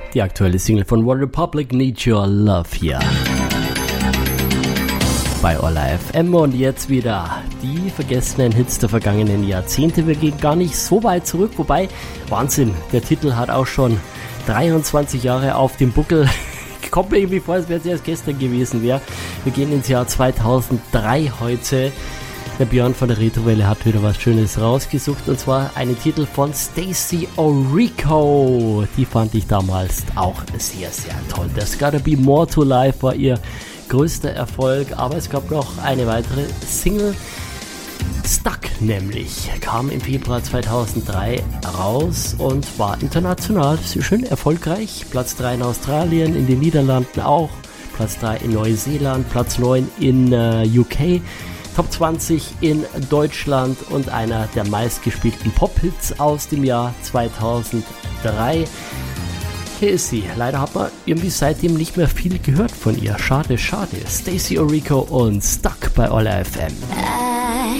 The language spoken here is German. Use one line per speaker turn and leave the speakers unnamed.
Die aktuelle Single von One Republic, Need Your Love hier bei Olla FM. Und jetzt wieder die vergessenen Hits der vergangenen Jahrzehnte. Wir gehen gar nicht so weit zurück, wobei, Wahnsinn, der Titel hat auch schon 23 Jahre auf dem Buckel. Kommt mir irgendwie vor, als wäre es erst gestern gewesen wäre. Wir gehen ins Jahr 2003 heute. Der Björn von der Retrowelle hat wieder was Schönes rausgesucht, und zwar einen Titel von Stacey Orrico. Die fand ich damals auch sehr, sehr toll. There's Gotta Be More to Life war ihr größter Erfolg, aber es gab noch eine weitere Single, Stuck nämlich, kam im Februar 2003 raus und war international sehr schön erfolgreich. Platz 3 in Australien, in den Niederlanden auch, Platz 3 in Neuseeland, Platz 9 in UK, Top 20 in Deutschland und einer der meistgespielten Pop-Hits aus dem Jahr 2003. Hier ist sie. Leider hat man irgendwie seitdem nicht mehr viel gehört von ihr. Schade, schade. Stacey Orrico und Stuck bei Olla FM.